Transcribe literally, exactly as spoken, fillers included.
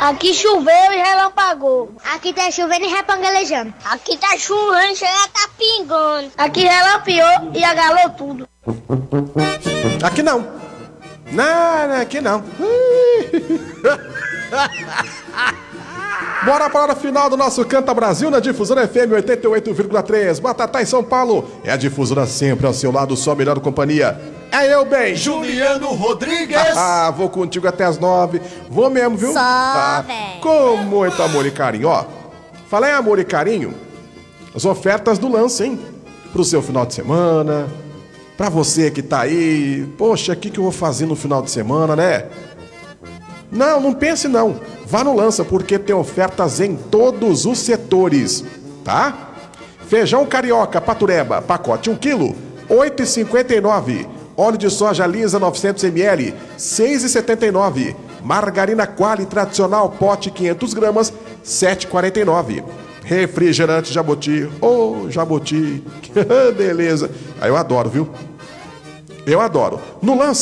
Aqui choveu e relampagou. Aqui tá chovendo e repangalejando. Aqui tá chovendo e chega tá pingando. Aqui relampeou e agalou tudo. Aqui não. Não, não, aqui não. Bora para a hora final do nosso Canta Brasil na Difusora F M oitenta e oito vírgula três. Batatá em São Paulo. É a Difusora sempre ao seu lado, sua melhor companhia. É eu, bem. Juliano Rodrigues. Ah, vou contigo até as nove. Vou mesmo, viu? Só, ah, velho. Com muito amor e carinho. Ó, falei amor e carinho. As ofertas do lance, hein? Pro seu final de semana. Pra você que tá aí. Poxa, o que, que eu vou fazer no final de semana, né? Não, não pense não. Vá no Lança, porque tem ofertas em todos os setores, tá? Feijão carioca, patureba, pacote um quilo, oito reais e cinquenta e nove centavos. Óleo de soja lisa novecentos mililitros, seis reais e setenta e nove centavos. Margarina Quali tradicional, pote quinhentas gramas, sete reais e quarenta e nove centavos. Refrigerante Jaboti, ô oh, Jaboti, beleza. Aí eu adoro, viu? Eu adoro. No Lança